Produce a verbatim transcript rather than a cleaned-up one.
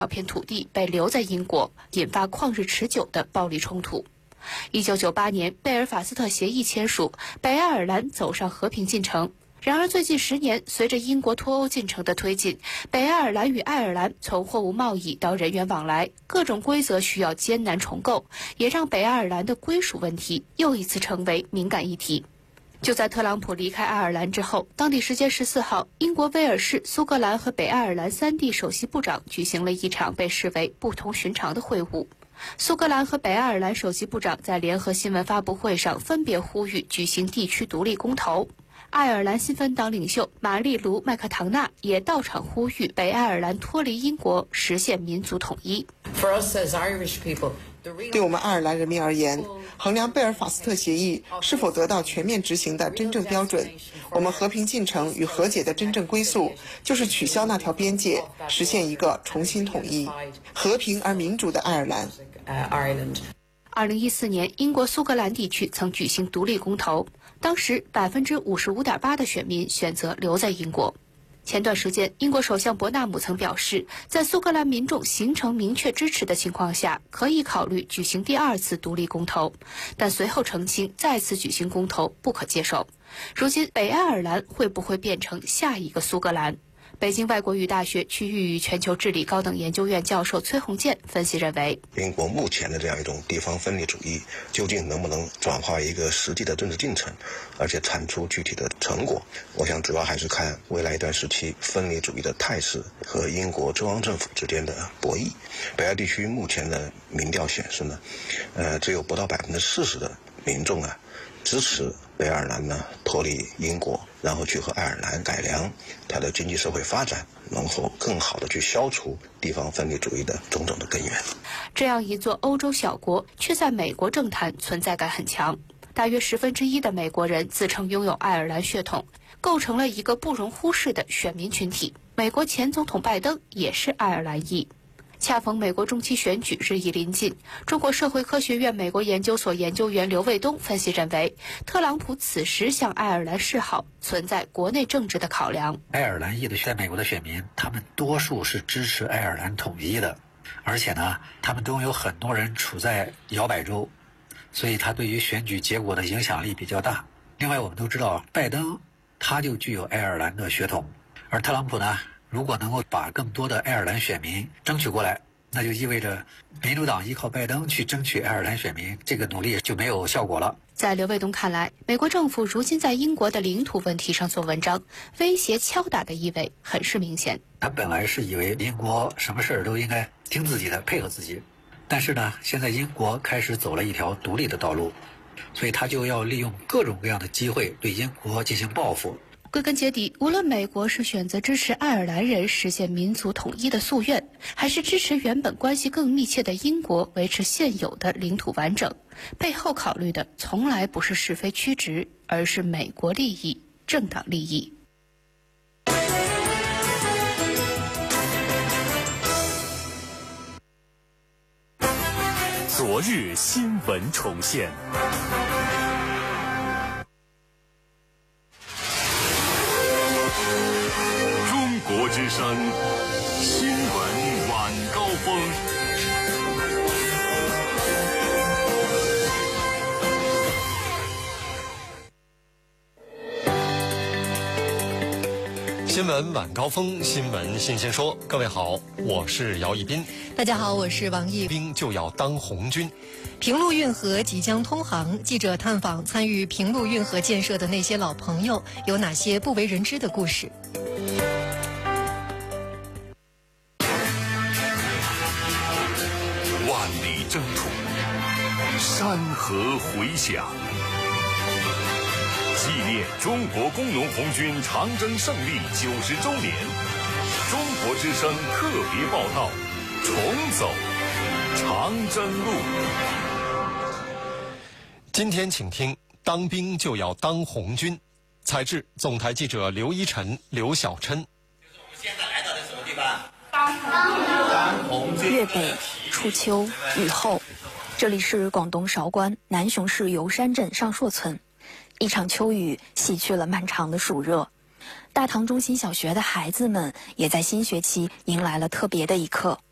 小片土地被留在英国，引发旷日持久的暴力冲突。一九九八年，贝尔法斯特协议签署，北爱尔兰走上和平进程。然而，最近十年，随着英国脱欧进程的推进，北爱尔兰与爱尔兰从货物贸易到人员往来，各种规则需要艰难重构，也让北爱尔兰的归属问题又一次成为敏感议题。就在特朗普离开爱尔兰之后，当地时间十四号，英国、威尔士、苏格兰和北爱尔兰三地首席部长举行了一场被视为不同寻常的会晤。苏格兰和北爱尔兰首席部长在联合新闻发布会上分别呼吁举行地区独立公投。爱尔兰新芬党领袖玛丽卢·麦克唐纳也到场呼吁北爱尔兰脱离英国，实现民族统一。 对我们爱尔兰人民而言，衡量贝尔法斯特协议是否得到全面执行的真正标准，我们和平进程与和解的真正归宿，就是取消那条边界，实现一个重新统一、和平而民主的爱尔兰。 二零一四年，英国苏格兰地区曾举行独立公投，当时百分之五十五点八的选民选择留在英国。前段时间，英国首相伯纳姆曾表示，在苏格兰民众形成明确支持的情况下，可以考虑举行第二次独立公投，但随后澄清再次举行公投不可接受。如今，北爱尔兰会不会变成下一个苏格兰？北京外国语大学区域与全球治理高等研究院教授崔洪建分析认为， 英国目前的这样一种地方分离主义究竟能不能转化为一个实际的政治进程，而且产出具体的成果，我想主要还是看未来一段时期分离主义的态势和英国中央政府之间的博弈。北爱地区目前的民调显示呢，呃，只有不到百分之四十的民众啊支持北爱尔兰呢脱离英国，然后去和爱尔兰改良它的经济社会发展，能否更好的去消除地方分离主义的种种的根源。 这样一座欧洲小国，却在美国政坛存在感很强。大约十分之一的美国人自称拥有爱尔兰血统，构成了一个不容忽视的选民群体。美国前总统拜登也是爱尔兰裔。恰逢美国中期选举日益临近，中国社会科学院美国研究所研究员刘卫东分析认为，特朗普此时向爱尔兰示好，存在国内政治的考量。 爱尔兰裔的在美国的选民，他们多数是支持爱尔兰统一的，而且呢，他们中有很多人处在摇摆州，所以他对于选举结果的影响力比较大。另外，我们都知道，拜登他就具有爱尔兰的血统，而特朗普呢，如果能够把更多的爱尔兰选民争取过来，那就意味着民主党依靠拜登去争取爱尔兰选民，这个努力就没有效果了。 在刘卫东看来，美国政府如今在英国的领土问题上做文章，威胁敲打的意味很是明显。 他本来是以为英国什么事儿都应该听自己的，配合自己，但是呢，现在英国开始走了一条独立的道路，所以他就要利用各种各样的机会对英国进行报复。 归根结底，无论美国是选择支持爱尔兰人实现民族统一的夙愿，还是支持原本关系更密切的英国维持现有的领土完整，背后考虑的从来不是是非曲直，而是美国利益、政党利益。 昨日新闻重现。国之声新闻晚高峰。新闻晚高峰，新闻新鲜说。各位好，我是姚一斌。 大家好，我是王毅。 兵就要当红军。 平陆运河即将通航，记者探访参与平陆运河建设的那些老朋友，有哪些不为人知的故事？ 万里征途，山河回响，纪念中国工农红军长征胜利九十周年，中国之声特别报道，重走长征路。今天请听：当兵就要当红军。采制总台记者刘一晨、刘小琛。 就是我们现在来到的什么地方？ 粤北初秋雨后，这里是广东韶关南雄市油山镇上硕村。一场秋雨洗去了漫长的暑热，大塘中心小学的孩子们也在新学期迎来了特别的一刻。